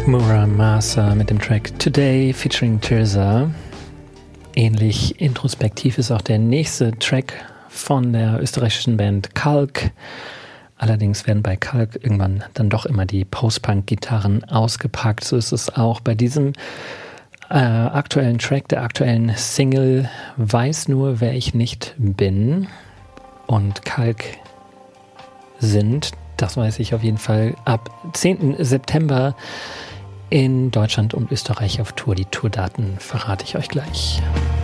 Muramasa mit dem Track Today featuring Tirza. Ähnlich introspektiv ist auch der nächste Track von der österreichischen Band Kalk. Allerdings werden bei Kalk irgendwann dann doch immer die Post-Punk-Gitarren ausgepackt. So ist es auch bei diesem aktuellen Track, der aktuellen Single Weiß nur, wer ich nicht bin. Und Kalk sind, das weiß ich auf jeden Fall, ab 10. September in Deutschland und Österreich auf Tour. Die Tourdaten verrate ich euch gleich.